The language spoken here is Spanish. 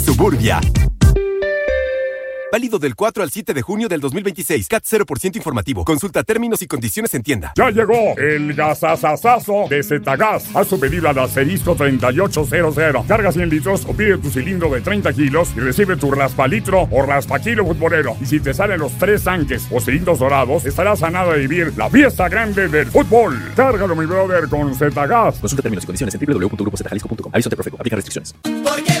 Suburbia. Válido del 4 al 7 de junio del 2026. CAT 0% informativo. Consulta términos y condiciones en tienda. Ya llegó el gasasasazo de Zetagas. Haz tu pedido al asterisco 3800. Carga 100 litros o pide tu cilindro de 30 kilos y recibe tu raspalitro o raspakilo futbolero. Y si te salen los 3 tanques o cilindros dorados, estarás a nada de vivir la fiesta grande del fútbol. Cárgalo, mi brother, con Zetagas. Consulta términos y condiciones en www.grupozetajalisco.com. Aviso de Profeco. Aplica restricciones. Porque